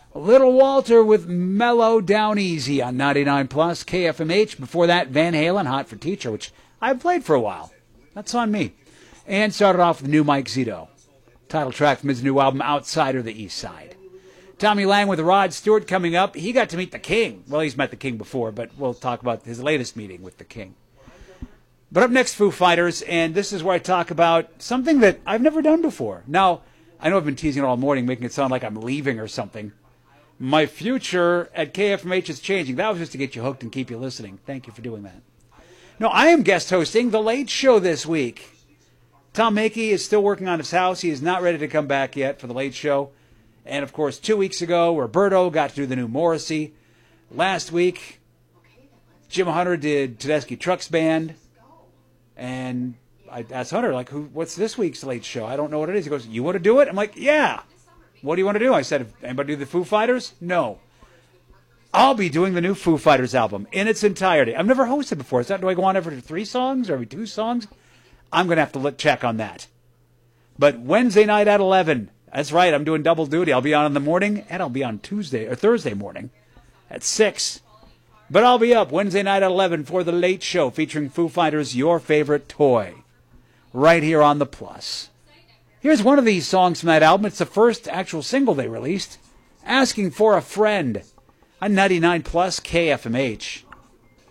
Little Walter with Mellow Down Easy on 99 Plus KFMH. Before that, Van Halen, Hot for Teacher, which I've played for a while. That's on me. And started off with the new Mike Zito. Title track from his new album, Outsider the East Side. Tommy Lang with Rod Stewart coming up. He got to meet the King. Well, he's met the King before, but we'll talk about his latest meeting with the King. But up next, Foo Fighters, and this is where I talk about something that I've never done before. Now, I know I've been teasing it all morning, making it sound like I'm leaving or something. My future at KFMH is changing. That was just to get you hooked and keep you listening. Thank you for doing that. No, I am guest hosting The Late Show this week. Tom Mackey is still working on his house. He is not ready to come back yet for The Late Show. And, of course, 2 weeks ago, Roberto got to do the new Morrissey. Last week, Jim Hunter did Tedeschi Trucks Band. And I asked Hunter, like, what's this week's Late Show? I don't know what it is. He goes, you want to do it? I'm like, yeah. What do you want to do? I said, anybody do the Foo Fighters? No. I'll be doing the new Foo Fighters album in its entirety. I've never hosted before. Do I go on every 3 songs or every 2 songs? I'm going to have to check on that. But Wednesday night at 11, that's right, I'm doing double duty. I'll be on in the morning, and I'll be on Thursday morning at 6. But I'll be up Wednesday night at 11 for The Late Show, featuring Foo Fighters' Your Favorite Toy, right here on the Plus. Here's one of these songs from that album. It's the first actual single they released, Asking for a Friend, on 99 Plus KFMH.